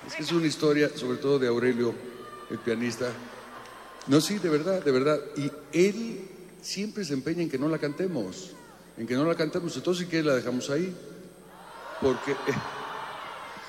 Es que es una historia, sobre todo de Aurelio, el pianista. No, sí, de verdad, de verdad. Y él siempre se empeña en que no la cantemos. En que no la cantemos. Entonces, ¿qué la dejamos ahí? Porque